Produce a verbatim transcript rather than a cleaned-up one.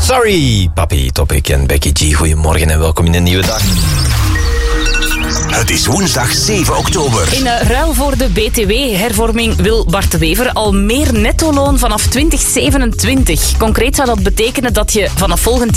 Sorry, Papi, Topic en Becky G. Goedemorgen en welkom in een nieuwe dag. Het is woensdag zeven oktober. In uh, ruil voor de B T W-hervorming wil Bart de Wever al meer nettoloon vanaf twintig zevenentwintig. Concreet zou dat betekenen dat je vanaf volgend